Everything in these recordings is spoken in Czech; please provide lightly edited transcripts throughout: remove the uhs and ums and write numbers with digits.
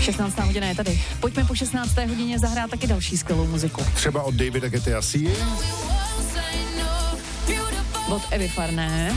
16. hodina je tady. Pojďme po 16. hodině zahrát taky další skvělou muziku. Třeba od Davida Guetta Sia. Od Evy Farné.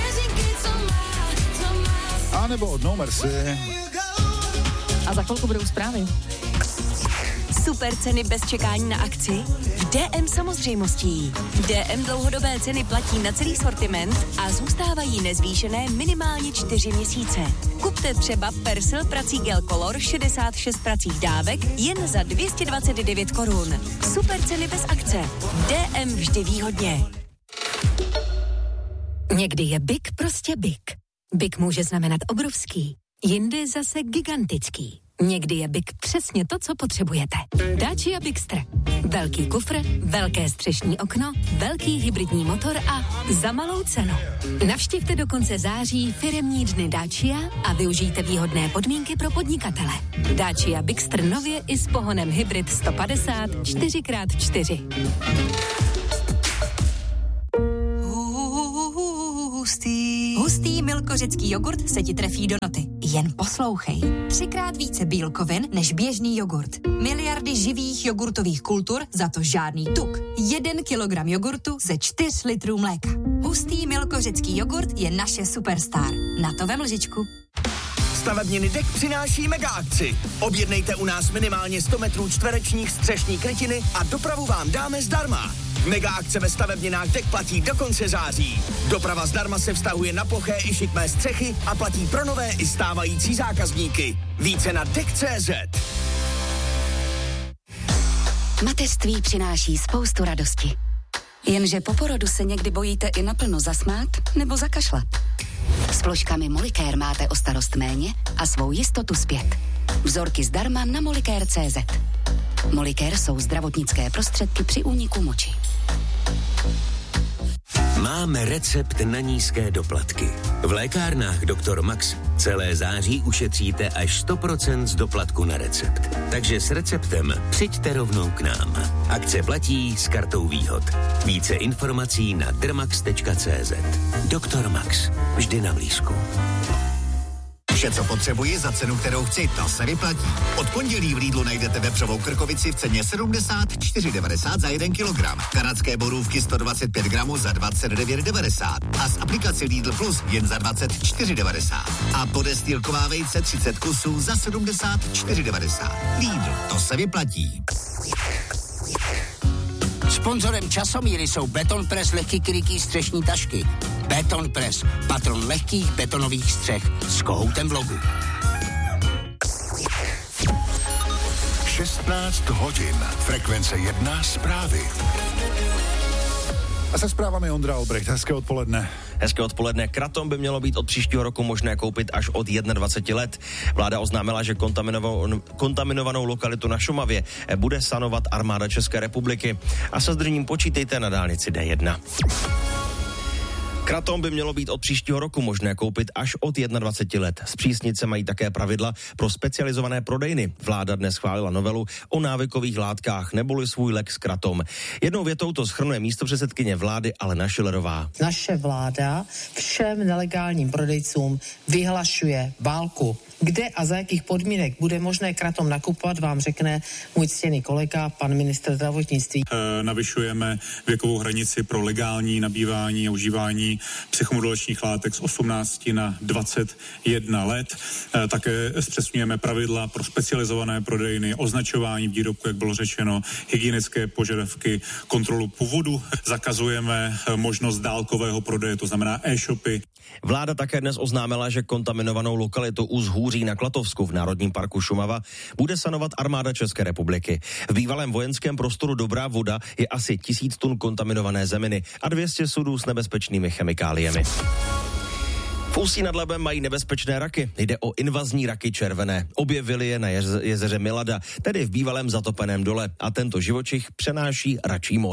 A nebo od No Mercy. A za chvilku budou zprávy. Super ceny bez čekání na akci? V DM samozřejmostí. DM dlouhodobé ceny platí na celý sortiment a zůstávají nezvýšené minimálně 4 měsíce. Kupte třeba Persil prací gel Color 66 pracích dávek jen za 229 korun. Super ceny bez akce. DM vždy výhodně. Někdy je big prostě big. Big může znamenat obrovský, jindy zase gigantický. Někdy je big přesně to, co potřebujete. Dacia Bigster. Velký kufr, velké střešní okno, velký hybridní motor a za malou cenu. Navštivte do konce září firemní dny Dacia a využijte výhodné podmínky pro podnikatele. Dacia Bigster nově i s pohonem hybrid 150 4x4. Hustý milkořecký jogurt se ti trefí do noty. Jen poslouchej. 3x více bílkovin než běžný jogurt. Miliardy živých jogurtových kultur, za to žádný tuk. 1 kilogram jogurtu ze 4 litrů mléka. Hustý milkořecký jogurt je naše superstar. Na to vem lžičku. Stavebniny DEK přináší mega akci. Objednejte u nás minimálně 100 metrů čtverečních střešní krytiny a dopravu vám dáme zdarma. Mega akce ve stavebninách DEK platí do konce září. Doprava zdarma se vztahuje na ploché i šikmé střechy a platí pro nové i stávající zákazníky. Více na DEK.cz. Mateřství přináší spoustu radosti. Jenže po porodu se někdy bojíte i naplno zasmát nebo zakašlat. S ploškami Molicare máte o starost méně a svou jistotu zpět. Vzorky zdarma na Molicare.cz. Molicare jsou zdravotnické prostředky při úniku moči. Máme recept na nízké doplatky. V lékárnách Dr. Max celé září ušetříte až 100% z doplatku na recept. Takže s receptem přijďte rovnou k nám. Akce platí s kartou výhod. Více informací na drmax.cz. Dr. Max. Vždy na blízku. Vše, co potřebuji za cenu, kterou chci, to se vyplatí. Od pondělí v Lidlu najdete vepřovou krkovici v ceně 74,90 za 1 kilogram. Kanadské borůvky 125 gramů za 29,90 a z aplikace Lidl Plus jen za 24,90. A podestýlková vejce 30 kusů za 74,90. Lidl, to se vyplatí. Sponzorem Časomíry jsou Beton Press lehký krytý střešní tašky. Beton Press, patron lehkých betonových střech s kohoutem v logu. 16 hodin. Frekvence 1 zprávy. A se zprávami Ondra Albrecht. Hezké odpoledne. Hezké odpoledne. Kratom by mělo být od příštího roku možné koupit až od 21 let. Vláda oznámila, že kontaminovanou lokalitu na Šumavě bude sanovat armáda České republiky. A se zdržením počítejte na dálnici D1. Kratom by mělo být od příštího roku možné koupit až od 21 let. Zpřísnit se mají také pravidla pro specializované prodejny. Vláda dnes schválila novelu o návykových látkách neboli svůj lex Kratom. Jednou větou to shrnuje místopředsedkyně vlády Alena Schillerová. Naše vláda všem nelegálním prodejcům vyhlašuje válku. Kde a za jakých podmínek bude možné Kratom nakupovat, vám řekne můj ctěný kolega, pan ministr zdravotnictví. Navyšujeme věkovou hranici pro legální nabývání a užívání psychomodulačních látek z 18 na 21 let. Také zpřesňujeme pravidla pro specializované prodejny, označování výrobku, jak bylo řečeno, hygienické požadavky, kontrolu původu. Zakazujeme možnost dálkového prodeje, to znamená e-shopy. Vláda také dnes oznámila, že kontaminovanou lokalitu u Zhůří na Klatovsku v Národním parku Šumava bude sanovat armáda České republiky. V bývalém vojenském prostoru Dobrá Voda je asi 1000 tun kontaminované zeminy a 200 sudů s nebezpečnými chemikáliemi. V Ústí nad Labem mají nebezpečné raky. Jde o invazní raky červené. Objevili je na jezeře Milada, tedy v bývalém zatopeném dole. A tento živočich přenáší račí mor.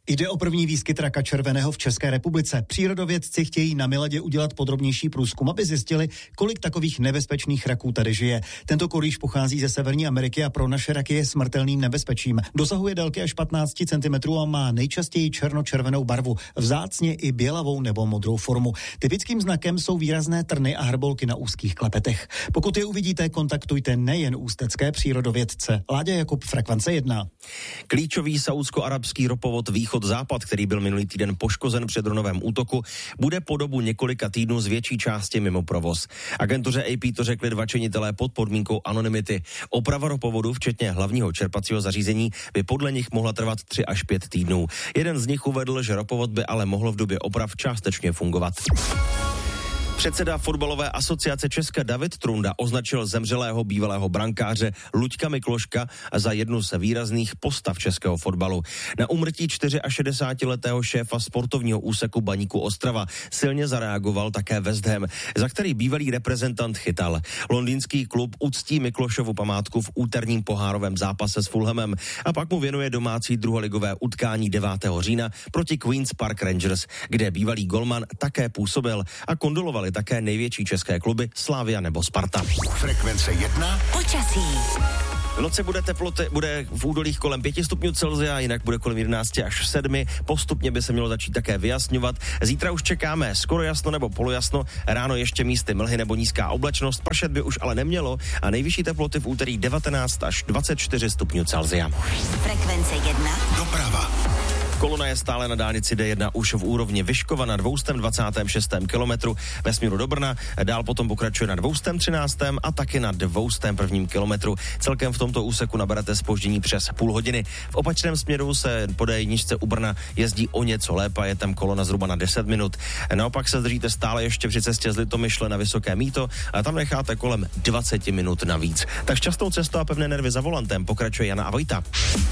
Jde o první výskyt raka červeného v České republice. Přírodovědci chtějí na Miladě udělat podrobnější průzkum, aby zjistili, kolik takových nebezpečných raků tady žije. Tento korýž pochází ze Severní Ameriky a pro naše raky je smrtelným nebezpečím. Dosahuje délky až 15 cm a má nejčastěji černočervenou barvu, vzácně i bělavou nebo modrou formu. Typickým znakem jsou výrazné trny a hrbolky na úzkých klepetech. Pokud je uvidíte, kontaktujte nejen ústecké přírodovědce. Láďa Jakub, Frekvence 1. Klíčový saúdsko-arabský ropovod Východ-Západ, který byl minulý týden poškozen při dronovém útoku, bude po dobu několika týdnů z větší části mimo provoz. Agentuře AP to řekli dva činitelé pod podmínkou anonymity. Oprava ropovodu, včetně hlavního čerpacího zařízení, by podle nich mohla trvat 3 až 5 týdnů. Jeden z nich uvedl, že ropovod by ale mohl v době oprav částečně fungovat. Předseda fotbalové asociace Česka David Trunda označil zemřelého bývalého brankáře Luďka Mikloška za jednu z výrazných postav českého fotbalu. Na úmrtí 64letého šéfa sportovního úseku Baníku Ostrava silně zareagoval také West Ham, za který bývalý reprezentant chytal. Londýnský klub uctí Miklošovu památku v úterním pohárovém zápase s Fulhamem a pak mu věnuje domácí druholigové utkání 9. října proti Queen's Park Rangers, kde bývalý golman také působil a kondolovali také největší české kluby Slavia nebo Sparta. Frekvence 1. Počasí. V noci bude v údolích kolem 5 stupňů Celsia, jinak bude kolem 11 až 7. Postupně by se mělo začít také vyjasňovat. Zítra už čekáme skoro jasno nebo polojasno, ráno ještě místy mlhy nebo nízká oblačnost, pršet by už ale nemělo a nejvyšší teploty v úterý 19 až 24 stupňů Celsia. Frekvence 1. Doprava. Kolona je stále na dálnici D1 už v úrovni Vyškova na 226. kilometru ve směru do Brna, dál potom pokračuje na 213. a taky na 201. kilometru. Celkem v tomto úseku naberete zpoždění přes půl hodiny. V opačném směru se po D1 u Brna jezdí o něco lépe, je tam kolona zhruba na 10 minut. Naopak se zdržíte stále ještě při cestě z Litomyšle na Vysoké Mýto a tam necháte kolem 20 minut navíc. Tak šťastnou cestu a pevné nervy za volantem pokračuje Jana a Vojta.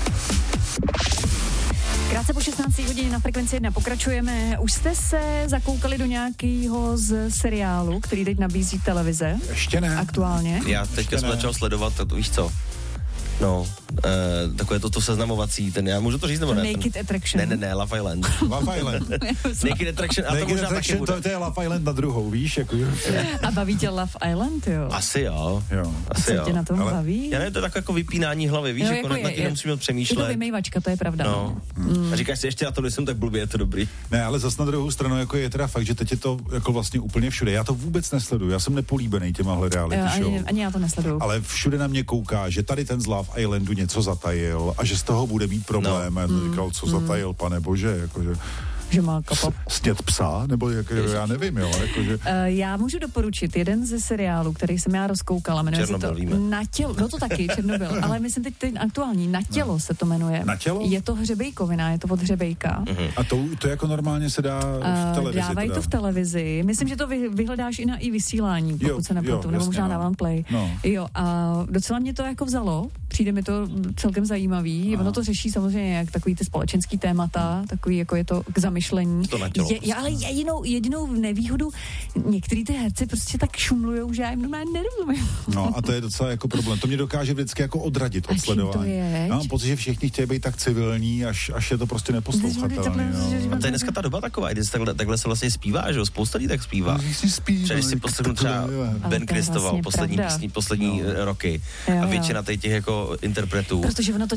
Krátce po 16 hodině na Frekvenci 1 pokračujeme. Už jste se zakoukali do nějakého z seriálu, který teď nabízí televize? Ještě ne. Aktuálně? Já teďka jsem začal sledovat, to víš co? No, takové to seznamovací, já můžu to říct nebo ne? Naked Attraction. Ne, Love Island. Love Island. Naked Attraction, a to možná taky bude. To je Love Island na druhou, víš? Jako, a baví tě Love Island, jo? Asi jo. Co tě na tom baví? Já nevím, to je takové jako vypínání hlavy, víš, jako na tím nemusím přemýšlet. Je to vymejvačka, to je pravda. No. A říkáš si ještě na to, když jsem tak blbě, je to dobrý. Ne, ale zas na druhou stranu jako je teda fakt, že teď je to jako vlastně úplně všude. Já to vůbec nesleduju, já jsem nepolíbený těmahle reality show. Ani já to nesleduju. Ale všude na mě kouká, že tady ten z Love Islandu něco zatajil a že z toho bude mít problém. Já jsem říkal, co zatajil, pane bože, jakože... Že má kapap. Snět psa, nebo já nevím, jo. Jakože... Já můžu doporučit jeden ze seriálů, který jsem já rozkoukala, jmenuje se to Na tělo, no to taky, Černobyl, ale myslím teď ten aktuální, Na tělo se to jmenuje. Na tělo? Je to hřebejkovina, je to od hřebejka. A to jako normálně se dá v televizi? Dávají to v televizi, myslím, že to vyhledáš i na vysílání, pokud se nepletu, nebo možná na OnePlay. No. Jo, a docela mě to jako vzalo, přijde mi to celkem zajímavý, ono to řeší samozřejmě jak takový ty společenský témata, takový jako je to k zamyšlení. Ale jedinou nevýhodu, některý ty herci prostě tak šumlujou, že já jim normálně nerozumím. No a to je docela jako problém. To mě dokáže vždycky jako odradit od sledování. Já mám pocit, že všichni chtějí být tak civilní, až je to prostě neposlouchatelné. A to je dneska ta doba taková, kdy takhle se vlastně zpívá, že jo? Spousta lidí tak zpívá. Když si poslechnu třeba Ben Christoval, poslední roky a většina těch jako interpretů. Protože ono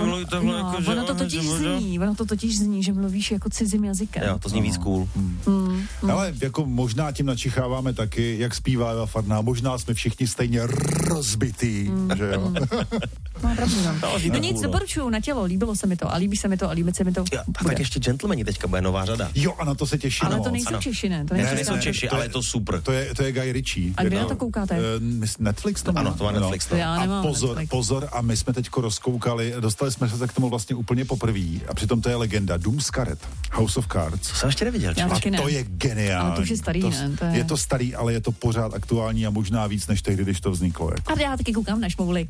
to totiž zní, že mluvíš jako cizím jazykem. Jo, to zní víc cool. Ale jako možná tím načicháváme taky, jak zpívá Eva Farná, možná jsme všichni stejně rozbitý, že jo? No nic, doporučuju Na tělo, líbilo se mi to a líbí se mi to a líbí se mi to. A tak ještě Gentlemani teďka bude nová řada. Jo, a na to se těším. Ale to nejsou Češi, ne? To nejsou Češi, ale je to super. To je Guy Ritchie. A kde na to koukáte? Netflix to má. Ano, to má Netflix. A pozor, a my jsme teďko rozkoukali, dostali jsme se k tomu vlastně úplně poprvé a přitom to je legenda Dům z karet, House of Cards. To jsem ještě neviděl. A to je geniální. Ale to už je starý, ne? Je to starý, ale je to pořád aktuální a možná víc než tehdy, když to vzniklo. Jako. A já taky koukám na šmouli.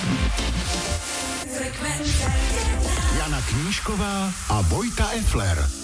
Jana Knížková a Vojta Effler.